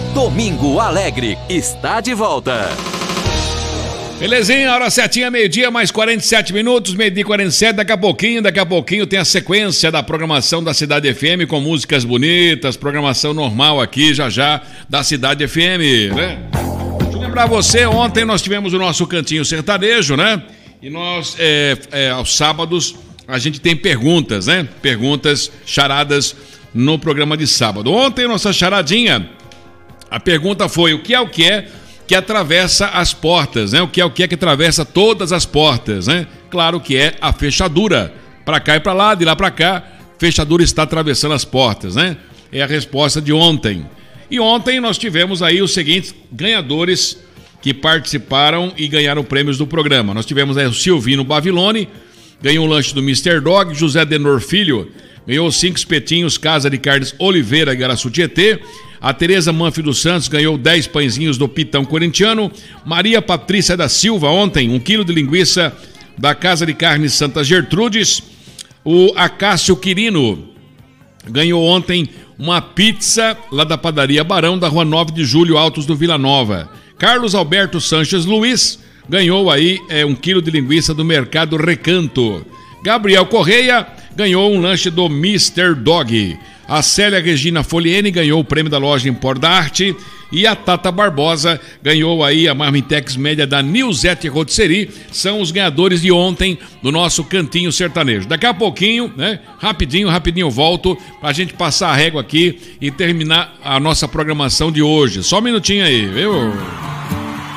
Domingo Alegre está de volta. Belezinha, hora certinha, meio-dia, mais 47 minutos, meio-dia 47, daqui a pouquinho tem a sequência da programação da Cidade FM com músicas bonitas, programação normal aqui, já, da Cidade FM, né? Deixa eu lembrar você, ontem nós tivemos o nosso Cantinho Sertanejo, né? E nós, aos sábados, a gente tem perguntas, né? Perguntas, charadas no programa de sábado. Ontem, nossa charadinha, a pergunta foi: o que é que atravessa as portas, né? O que é que atravessa todas as portas, né? Claro que é a fechadura. Para cá e para lá, de lá para cá, fechadura está atravessando as portas, né? É a resposta de ontem. E ontem nós tivemos aí os seguintes ganhadores que participaram e ganharam prêmios do programa. Nós tivemos aí o Silvino Bavilone, ganhou um lanche do Mr. Dog. José Denor Filho ganhou 5 espetinhos Casa de Carnes Oliveira, Igaraçu Tietê. A Tereza Manfi dos Santos ganhou 10 pãezinhos do Pitão Corintiano. Maria Patrícia da Silva, ontem, 1 quilo de linguiça da Casa de Carnes Santa Gertrudes. O Acácio Quirino ganhou ontem uma pizza lá da Padaria Barão, da Rua 9 de Julho, Altos do Vila Nova. Carlos Alberto Sanches Luiz ganhou aí 1 quilo de linguiça do Mercado Recanto. Gabriel Correia ganhou um lanche do Mr. Dog. A Célia Regina Foliene ganhou o prêmio da loja Empor da Arte. E a Tata Barbosa ganhou aí a Marmitex Média da Nilzete Rotisserie. São os ganhadores de ontem do nosso Cantinho Sertanejo. Daqui a pouquinho, né? Rapidinho eu volto pra gente passar a régua aqui e terminar a nossa programação de hoje. Só um minutinho aí, viu?